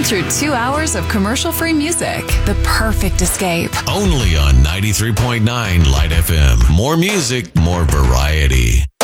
through 2 hours of commercial-free music. The perfect escape. Only on 93.9 Light FM. More music, more variety.